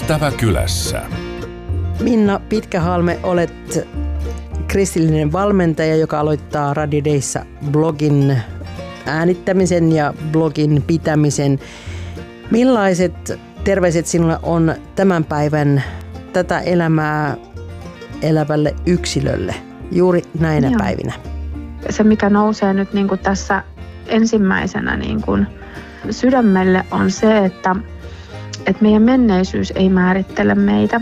Ystäväkylässä. Minna Pitkähalme, olet kristillinen valmentaja, joka aloittaa Radio Dayssa blogin äänittämisen ja blogin pitämisen. Millaiset terveiset sinulla on tämän päivän tätä elämää elävälle yksilölle juuri näinä päivinä? Se, mikä nousee nyt niin kuin tässä ensimmäisenä niin kuin sydämelle, on se, että meidän menneisyys ei määrittele meitä.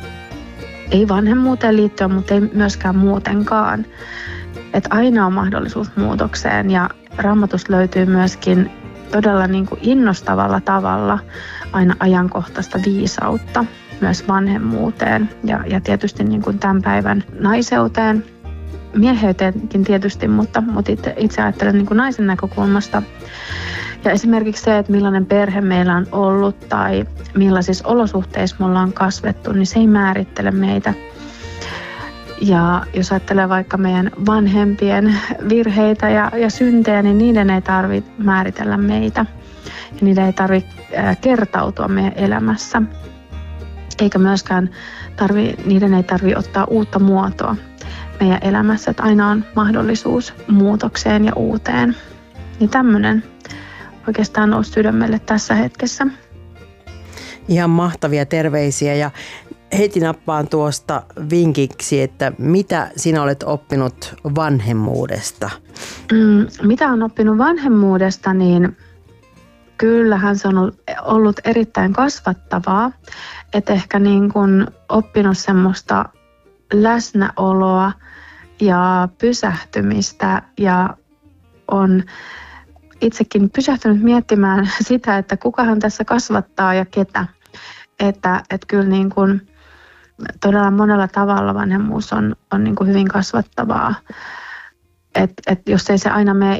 Ei vanhemmuuteen liittyen, mutta ei myöskään muutenkaan. Että aina on mahdollisuus muutokseen ja Raamatusta löytyy myöskin todella niin kuin innostavalla tavalla aina ajankohtaista viisautta myös vanhemmuuteen ja tietysti niin kuin tämän päivän naiseuteen, mieheyteenkin tietysti, mutta itse ajattelen niin kuin naisen näkökulmasta. Ja esimerkiksi se, että millainen perhe meillä on ollut tai millaisissa olosuhteissa me ollaan kasvettu, niin se ei määrittele meitä. Ja jos ajattelee vaikka meidän vanhempien virheitä ja syntejä, niin niiden ei tarvitse määritellä meitä. Ja niiden ei tarvitse kertautua meidän elämässä. Eikä myöskään niiden ei tarvitse ottaa uutta muotoa meidän elämässä. Että aina on mahdollisuus muutokseen ja uuteen. Niin tämmöinen oikeastaan nousi sydämelle tässä hetkessä. Ihan mahtavia terveisiä ja heti nappaan tuosta vinkiksi, että mitä sinä olet oppinut vanhemmuudesta? Mitä on oppinut vanhemmuudesta, niin kyllähän se on ollut erittäin kasvattavaa. Että ehkä niin kuin oppinut semmoista läsnäoloa ja pysähtymistä ja on itsekin pysähtynyt miettimään sitä, että kukahan tässä kasvattaa ja ketä. Että kyllä niin kuin todella monella tavalla vanhemmuus on niin kuin hyvin kasvattavaa. Että jos ei se aina mene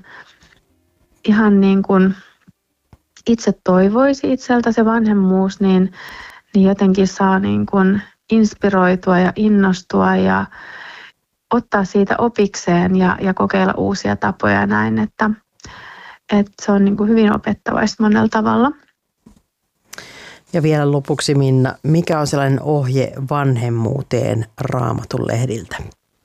ihan niin kuin itse toivoisi itseltä se vanhemmuus, niin jotenkin saa niin kuin inspiroitua ja innostua ja ottaa siitä opikseen ja kokeilla uusia tapoja ja näin, että se on niin kuin hyvin opettavaista monella tavalla. Ja vielä lopuksi, Minna, mikä on sellainen ohje vanhemmuuteen Raamatun lehdiltä?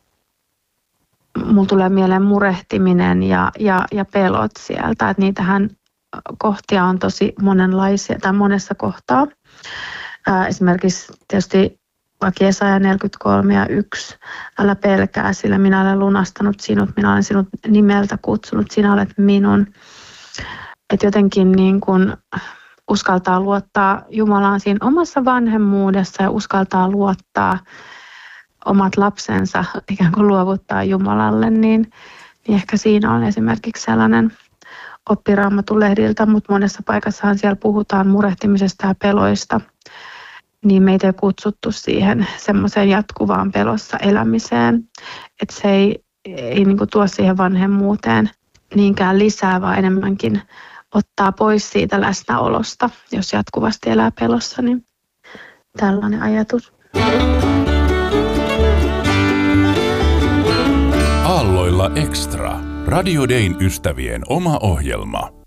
Mulla tulee mieleen murehtiminen ja pelot sieltä, että niitähän kohtia on tosi monenlaisia tai monessa kohtaa. Esimerkiksi tietysti vaikka Jesaja 43 ja 1, älä pelkää, sillä minä olen lunastanut sinut, minä olen sinut nimeltä kutsunut, sinä olet minun. Että jotenkin niin kun uskaltaa luottaa Jumalaan siinä omassa vanhemmuudessa ja uskaltaa luottaa omat lapsensa, ikään kuin luovuttaa Jumalalle, niin ehkä siinä on esimerkiksi sellainen oppi Raamatun lehdiltä, mutta monessa paikassahan siellä puhutaan murehtimisesta ja peloista, niin meitä ei kutsuttu siihen semmoiseen jatkuvaan pelossa elämiseen, että se ei niin kuin tuo siihen vanhemmuuteen niinkään lisää, vaan enemmänkin ottaa pois siitä läsnäolosta, jos jatkuvasti elää pelossa, niin tällainen ajatus. Aalloilla Extra. Radio Dayn ystävien oma ohjelma.